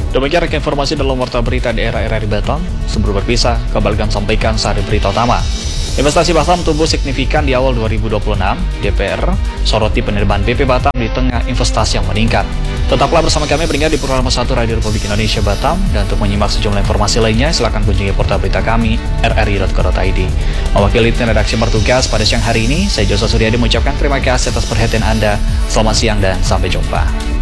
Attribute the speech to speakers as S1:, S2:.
S1: Demikian rekan informasi dalam warta berita di era RRI Batam. Sebelum berpisah, kembali kami sampaikan sehari berita utama. Investasi Batam tumbuh signifikan di awal 2026. DPR soroti penerimaan BP Batam di tengah investasi yang meningkat. Tetaplah bersama kami pendengar di program 1 Radio Republik Indonesia Batam. Dan untuk menyimak sejumlah informasi lainnya, silakan kunjungi portal berita kami, rri.co.id. Mewakili tim redaksi bertugas pada siang hari ini, saya Joshua Suryadi mengucapkan terima kasih atas perhatian Anda. Selamat siang dan sampai jumpa.